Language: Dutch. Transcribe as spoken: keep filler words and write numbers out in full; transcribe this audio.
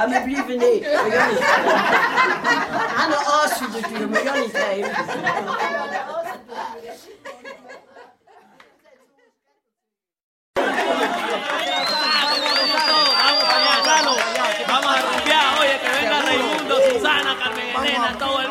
Ja, maar liever niet. We gaan niet. Aan de oorlog natuurlijk, we gaan niet geven. Vamos a rumbear, oye, que venga Raimundo, Susana, Carmen Elena, todo el